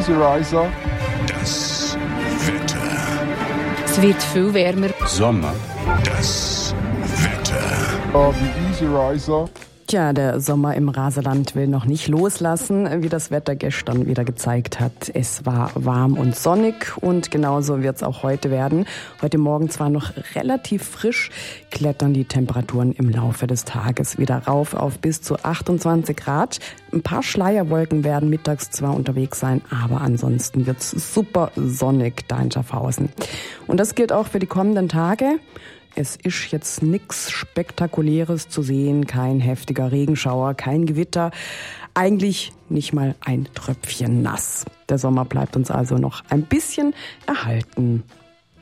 Easy Riser. Das Wetter. Es wird viel wärmer. Sommer. Das Wetter. Die Easy Riser. Tja, der Sommer im Raseland will noch nicht loslassen, wie das Wetter gestern wieder gezeigt hat. Es war warm und sonnig und genauso wird es auch heute werden. Heute Morgen zwar noch relativ frisch, klettern die Temperaturen im Laufe des Tages wieder rauf auf bis zu 28 Grad. Ein paar Schleierwolken werden mittags zwar unterwegs sein, aber ansonsten wird es super sonnig da in Schaffhausen. Und das gilt auch für die kommenden Tage. Es ist jetzt nichts Spektakuläres zu sehen, kein heftiger Regenschauer, kein Gewitter, eigentlich nicht mal ein Tröpfchen nass. Der Sommer bleibt uns also noch ein bisschen erhalten.